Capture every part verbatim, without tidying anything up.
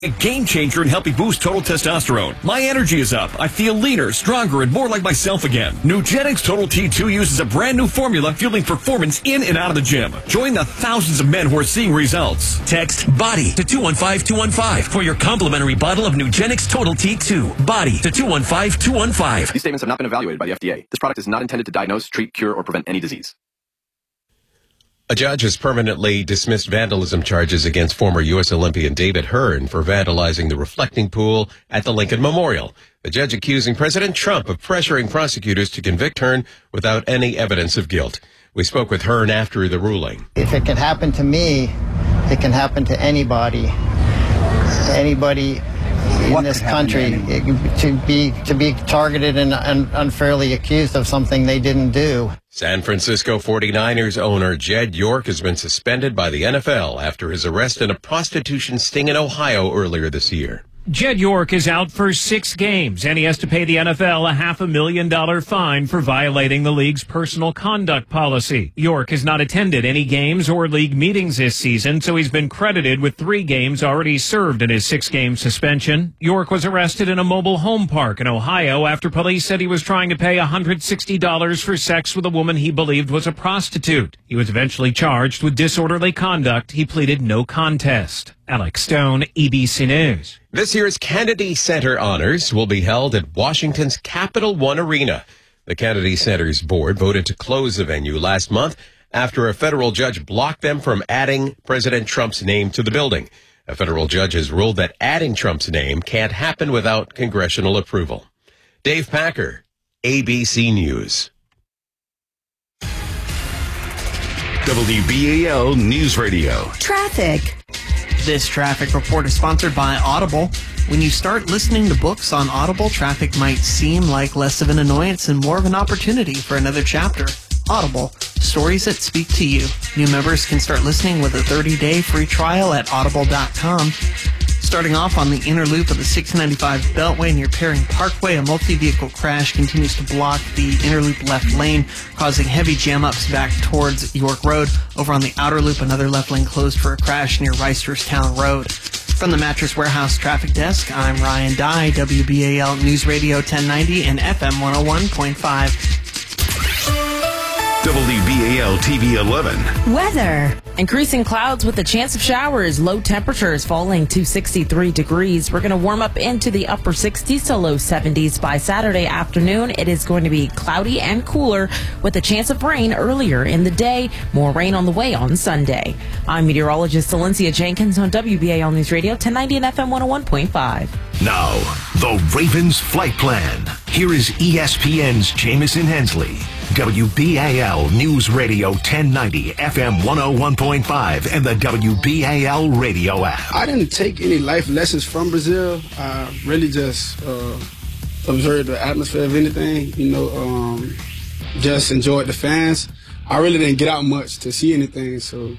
A game changer in helping boost total testosterone. My energy is up. I feel leaner, stronger, and more like myself again. Nugenix Total T two uses a brand new formula fueling performance in and out of the gym. Join the thousands of men who are seeing results. Text BODY to two one five two one five for your complimentary bottle of Nugenix Total T two. BODY to two one five two one five. These statements have not been evaluated by the F D A. This product is not intended to diagnose, treat, cure, or prevent any disease. A judge has permanently dismissed vandalism charges against former U S Olympian David Hearn for vandalizing the reflecting pool at the Lincoln Memorial. The judge accusing President Trump of pressuring prosecutors to convict Hearn without any evidence of guilt. We spoke with Hearn after the ruling. If it can happen to me, it can happen to anybody. Anybody in What this could happen to country anyone? to be to be targeted and, and unfairly accused of something they didn't do. San Francisco forty-niners owner Jed York has been suspended by the N F L after his arrest in a prostitution sting in Ohio earlier this year. Jed York is out for six games, and he has to pay the N F L a half a million dollar fine for violating the league's personal conduct policy. York has not attended any games or league meetings this season, so he's been credited with three games already served in his six-game suspension. York was arrested in a mobile home park in Ohio after police said he was trying to pay one hundred sixty dollars for sex with a woman he believed was a prostitute. He was eventually charged with disorderly conduct. He pleaded no contest. Alex Stone, E B C News. This year's Kennedy Center Honors will be held at Washington's Capital One Arena. The Kennedy Center's board voted to close the venue last month after a federal judge blocked them from adding President Trump's name to the building. A federal judge has ruled that adding Trump's name can't happen without congressional approval. Dave Packer, A B C News. W B A L News Radio. Traffic. This traffic report is sponsored by Audible. When you start listening to books on Audible, traffic might seem like less of an annoyance and more of an opportunity for another chapter. Audible, stories that speak to you. New members can start listening with a thirty-day free trial at audible dot com. Starting off on the inner loop of the six ninety-five Beltway near Perring Parkway, a multi-vehicle crash continues to block the inner loop left lane, causing heavy jam-ups back towards York Road. Over on the outer loop, another left lane closed for a crash near Reisterstown Road. From the Mattress Warehouse Traffic Desk, I'm Ryan Dye, W B A L News Radio ten ninety and F M one oh one point five. W B A L T V eleven. Weather. Increasing clouds with a chance of showers. Low temperatures falling to sixty-three degrees. We're going to warm up into the upper sixties to low seventies by Saturday afternoon. It is going to be cloudy and cooler with a chance of rain earlier in the day. More rain on the way on Sunday. I'm meteorologist Valencia Jenkins on W B A L News Radio ten ninety and F M one oh one point five. Now, the Ravens flight plan. Here is E S P N's Jamison Hensley. W B A L News Radio ten ninety, F M one oh one point five, and the W B A L radio app. I didn't take any life lessons from Brazil. I really just uh, observed the atmosphere of anything, you know, um, just enjoyed the fans. I really didn't get out much to see anything, so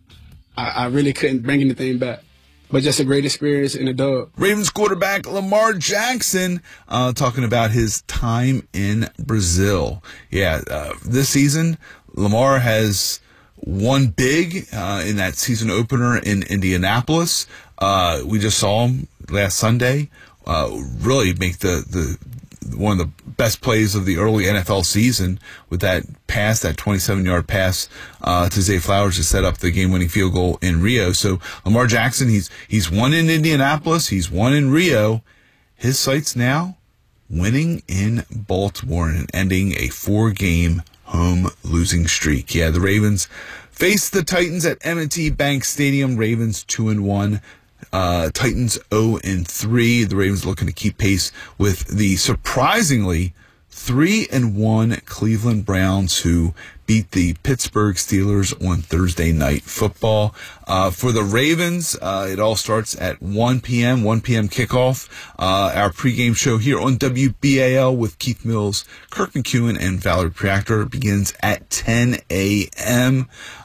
I, I really couldn't bring anything back. But just a great experience in a dub. Ravens quarterback Lamar Jackson uh, talking about his time in Brazil. Yeah, uh, this season, Lamar has won big uh, in that season opener in Indianapolis. Uh, we just saw him last Sunday uh, really make the, the one of the best plays of the early N F L season with that pass, that twenty-seven-yard pass uh, to Zay Flowers to set up the game-winning field goal in Rio. So Lamar Jackson, he's he's won in Indianapolis, he's won in Rio. His sights now winning in Baltimore and ending a four-game home losing streak. Yeah, the Ravens face the Titans at M and T Bank Stadium. Ravens two and one. Uh, Titans oh and three. The Ravens looking to keep pace with the surprisingly three and one Cleveland Browns, who beat the Pittsburgh Steelers on Thursday Night Football. Uh, for the Ravens, uh, it all starts at one p.m., one p.m. kickoff. Uh, our pregame show here on W B A L with Keith Mills, Kirk McEwen, and Valerie Priactor begins at ten a.m.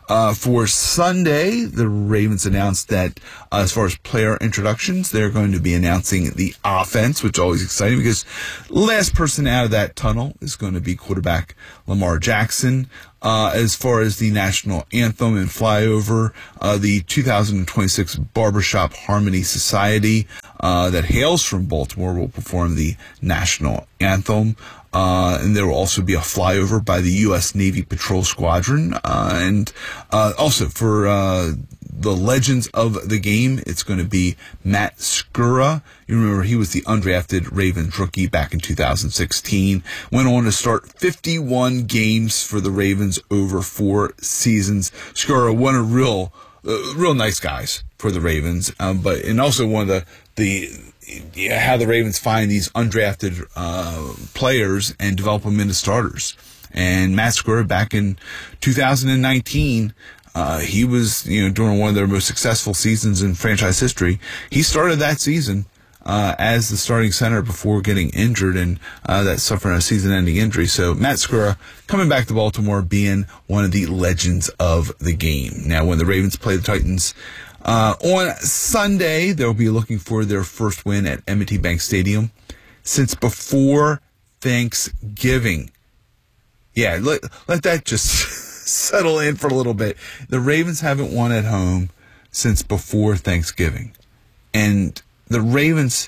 Uh, for Sunday, the Ravens announced that uh, as far as player introductions, they're going to be announcing the offense, which is always exciting because last person out of that tunnel is going to be quarterback Lamar Jackson. Uh, as far as the national anthem and flyover, uh, the two thousand twenty-six Barbershop Harmony Society uh, that hails from Baltimore will perform the national anthem. Uh, and there will also be a flyover by the U S Navy Patrol Squadron. Uh, and uh, also for uh, the legends of the game, it's going to be Matt Skura. You remember he was the undrafted Ravens rookie back in two thousand sixteen. Went on to start fifty-one games for the Ravens over four seasons. Skura, one of real, uh, real nice guys for the Ravens, um, but and also one of the the. Yeah, how the Ravens find these undrafted uh, players and develop them into starters. And Matt Skura, back in two thousand nineteen, uh, he was, you know, during one of their most successful seasons in franchise history. He started that season uh, as the starting center before getting injured and uh, that suffering a season-ending injury. So Matt Skura coming back to Baltimore, being one of the legends of the game. Now, when the Ravens play the Titans Uh, on Sunday, they'll be looking for their first win at M and T Bank Stadium since before Thanksgiving. Yeah, let, let that just settle in for a little bit. The Ravens haven't won at home since before Thanksgiving. And the Ravens,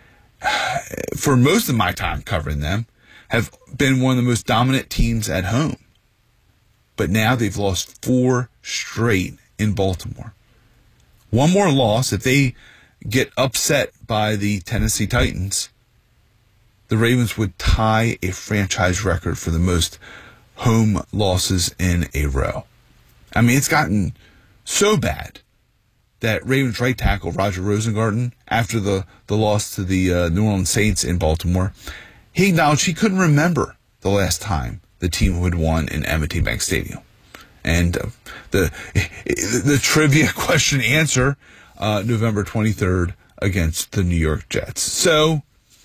for most of my time covering them, have been one of the most dominant teams at home. But now they've lost four straight in Baltimore. One more loss, if they get upset by the Tennessee Titans, the Ravens would tie a franchise record for the most home losses in a row. I mean, it's gotten so bad that Ravens right tackle Roger Rosengarten, after the, the loss to the uh, New Orleans Saints in Baltimore, he acknowledged he couldn't remember the last time the team had won in M and T Bank Stadium. And uh, the the trivia question answer, uh, November twenty-third against the New York Jets. So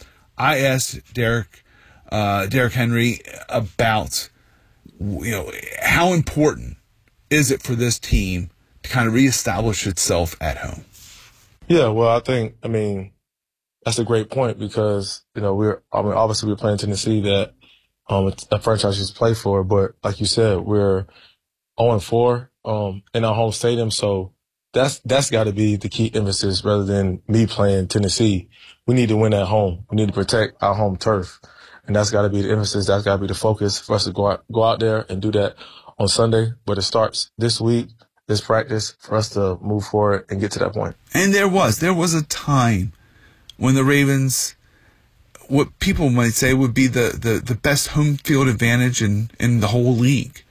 I asked Derek uh, Derek Henry about, you know, how important is it for this team to kind of reestablish itself at home? Yeah, well, I think, I mean, that's a great point because, you know, we're, I mean, obviously we're playing Tennessee that um, it's a franchise to play for, but like you said, we're oh and four um, in our home stadium, so that's that's got to be the key emphasis rather than me playing Tennessee. We need to win at home. We need to protect our home turf, and that's got to be the emphasis. That's got to be the focus for us to go out, go out there and do that on Sunday. But it starts this week, this practice, for us to move forward and get to that point. And there was there was a time when the Ravens, what people might say would be the, the, the best home field advantage in, in the whole league.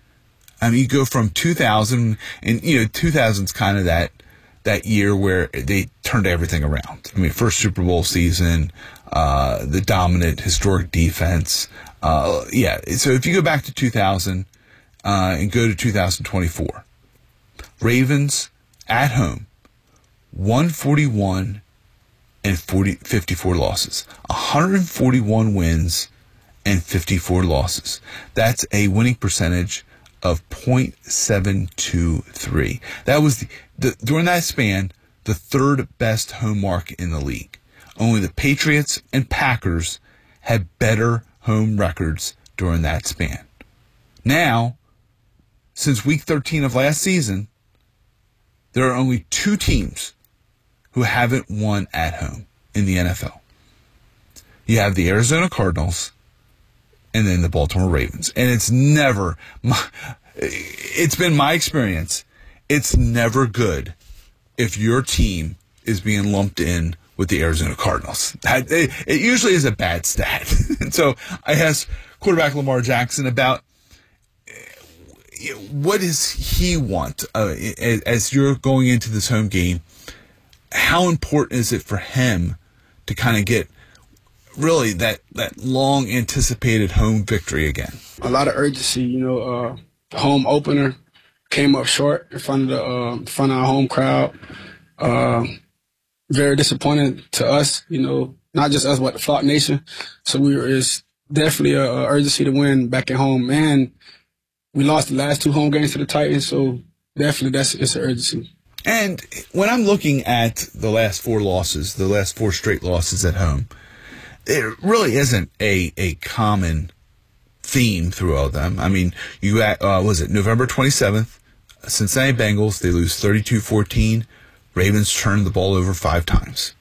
I mean, you go from two thousand, and, you know, two thousand's kind of that that year where they turned everything around. I mean, first Super Bowl season, uh, the dominant historic defense. Uh, yeah, so if you go back to two thousand uh, and go to two thousand twenty-four, Ravens at home, one forty-one and forty, fifty-four losses, one hundred forty-one wins and fifty-four losses. That's a winning percentage of point seven two three. That was the, the during that span the third best home mark in the league. Only the Patriots and Packers had better home records during that span. Now, since week thirteen of last season, there are only two teams who haven't won at home in the N F L. You have the Arizona Cardinals and then the Baltimore Ravens. And it's never, my, it's been my experience, it's never good if your team is being lumped in with the Arizona Cardinals. That, it, it usually is a bad stat. And so I asked quarterback Lamar Jackson about what does he want uh, as you're going into this home game. How important is it for him to kind of get really that, that long anticipated home victory again? A lot of urgency, you know, uh, home opener came up short in front of the, uh, in front of our home crowd. Uh, very disappointing to us, you know, not just us, but the Flock Nation. So we were, it's definitely a, a urgency to win back at home and we lost the last two home games to the Titans, so definitely that's it's an urgency. And when I'm looking at the last four losses, the last four straight losses at home, it really isn't a, a common theme throughout them. I mean, you uh, was it November twenty-seventh, Cincinnati Bengals, they lose thirty-two fourteen. Ravens turned the ball over five times.